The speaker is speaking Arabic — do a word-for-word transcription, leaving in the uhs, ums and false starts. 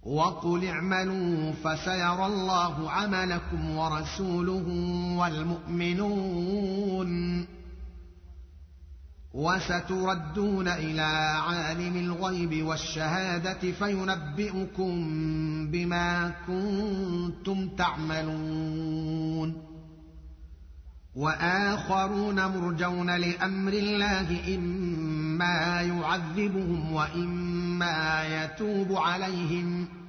وقل اعملوا فسيرى الله عملكم ورسوله والمؤمنون وستردون إلى عالم الغيب والشهادة فينبئكم بما كنتم تعملون وآخرون مرجون لأمر الله إما يعذبهم وإما يتوب عليهم